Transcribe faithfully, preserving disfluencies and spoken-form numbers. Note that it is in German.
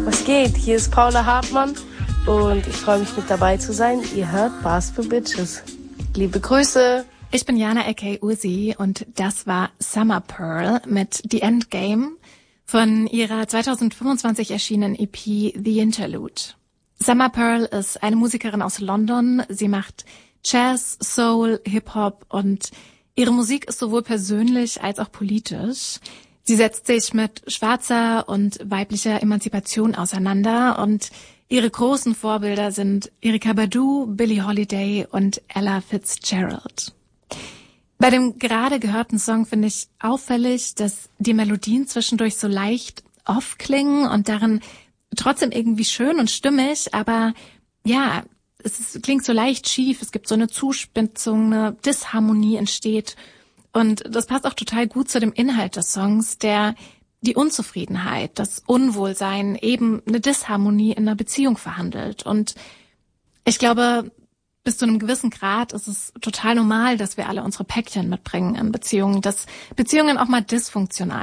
Was geht? Hier ist Paula Hartmann und ich freue mich mit dabei zu sein. Ihr hört Bars für Bitches. Liebe Grüße. Ich bin Jana aka Uzi und das war Summer Pearl mit The Endgame von ihrer zwanzig fünfundzwanzig erschienenen E P The Interlude. Summer Pearl ist eine Musikerin aus London. Sie macht Jazz, Soul, Hip-Hop und ihre Musik ist sowohl persönlich als auch politisch. Sie setzt sich mit schwarzer und weiblicher Emanzipation auseinander und ihre großen Vorbilder sind Erykah Badu, Billie Holiday und Ella Fitzgerald. Bei dem gerade gehörten Song finde ich auffällig, dass die Melodien zwischendurch so leicht off klingen und darin trotzdem irgendwie schön und stimmig, aber ja, es ist, klingt so leicht schief, es gibt so eine Zuspitzung, eine Disharmonie entsteht und das passt auch total gut zu dem Inhalt des Songs, der die Unzufriedenheit, das Unwohlsein, eben eine Disharmonie in einer Beziehung verhandelt. Und ich glaube, bis zu einem gewissen Grad ist es total normal, dass wir alle unsere Päckchen mitbringen in Beziehungen, dass Beziehungen auch mal dysfunktional